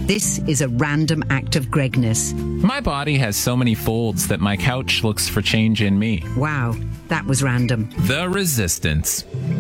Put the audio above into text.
This is a random act of Gregness. My body has so many folds that my couch looks for change in me. Wow, that was random. The Resistance.